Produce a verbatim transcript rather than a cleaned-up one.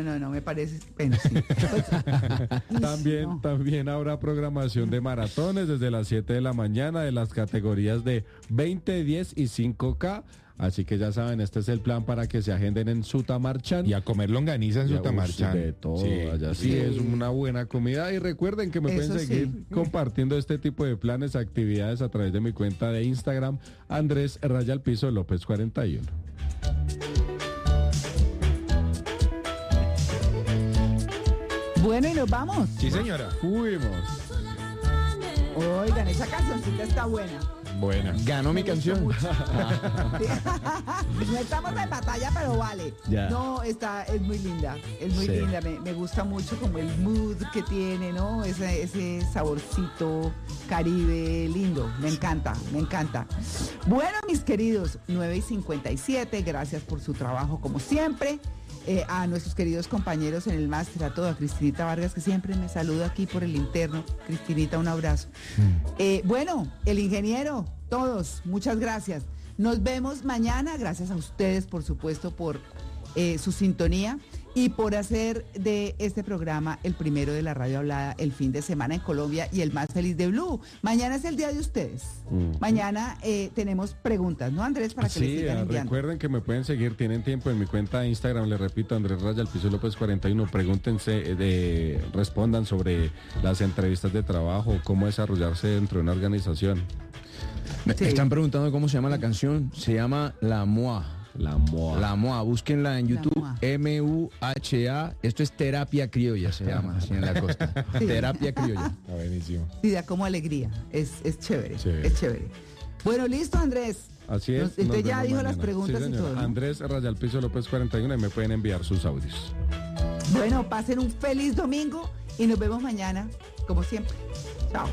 no, no, no, me parece, bueno, sí. Pues, También, no. también habrá programación de maratones desde las siete de la mañana de las categorías de veinte, diez y cinco K. Así que ya saben, este es el plan para que se agenden en Sutamarchan. Y a comer longaniza en Y a- Sutamarchan. De todo, Sí. allá sí, Sí. es una buena comida. Y recuerden que me Eso pueden seguir sí. compartiendo este tipo de planes, actividades a través de mi cuenta de Instagram, Andrés Raya al Piso López cuarenta y uno. Bueno, y nos vamos. Sí, señora. Fuimos. Oigan, esa cancioncita está buena. Buena. Ganó mi Me gustó canción. mucho. Sí. No estamos en batalla, pero vale. Ya. No, está, es muy linda, es muy Sí. linda. Me, me gusta mucho como el mood que tiene, ¿no? Ese, ese saborcito caribe lindo. Me encanta, me encanta. Bueno, mis queridos, nueve y cincuenta y siete, gracias por su trabajo como siempre. Eh, a nuestros queridos compañeros en el máster, a toda Cristinita Vargas, que siempre me saluda aquí por el interno. Cristinita, un abrazo. Eh, bueno, el ingeniero, todos, muchas gracias. Nos vemos mañana, gracias a ustedes, por supuesto, por eh, su sintonía y por hacer de este programa el primero de la radio hablada el fin de semana en Colombia y el más feliz de Blue. Mañana es el día de ustedes. Mm. Mañana eh, tenemos preguntas, ¿no, Andrés? Para que les Sí, sigan ah, enviando. recuerden que me pueden seguir, tienen tiempo en mi cuenta de Instagram, les repito, Andrés Raya al Piso López cuarenta y uno. Pregúntense, eh, de, respondan sobre las entrevistas de trabajo, cómo desarrollarse dentro de una organización. Me Sí. están preguntando cómo se llama la canción. Se llama La Moa. La moa. La Moa, búsquenla en La YouTube, Moa. M U H A. Esto es terapia criolla, se llama, así en la costa. Sí. Terapia criolla. Está buenísimo. Sí, da como alegría. Es, es chévere, Sí. es chévere. Bueno, listo, Andrés. Así es. Nos- usted nos ya vemos dijo las mañana. preguntas Sí, y señora. todo, ¿no? Andrés Raya al Piso López cuarenta y uno y me pueden enviar sus audios. Bueno, pasen un feliz domingo y nos vemos mañana, como siempre. Chao.